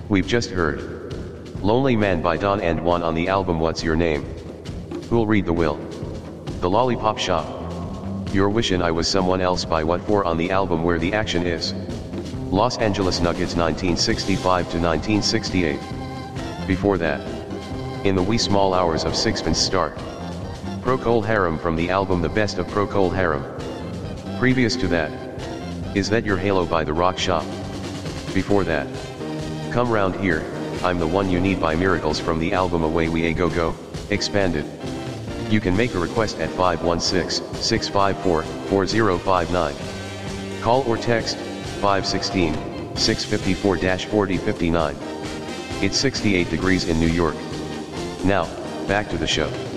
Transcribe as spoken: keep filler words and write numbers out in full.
We've just heard Lonely Man by Don and Juan on the album What's Your Name? Who'll Read the Will? The Lollipop Shop. Your Wish and I Was Someone Else by What For on the album Where the Action Is. Los Angeles Nuggets nineteen sixty-five to nineteen sixty-eight. Before that, In the Wee Small Hours of Sixpence Star. Procol Harum from the album The Best of Procol Harum. Previous to that, Is That Your Halo by The Rock Shop. Before that, Come Round Here, I'm the One You Need by Miracles from the album Away We A Go Go, Expanded. You can make a request at five one six, six five four, four zero five nine. Call or text, five one six, six five four, four zero five nine. It's sixty-eight degrees in New York. Now, back to the show.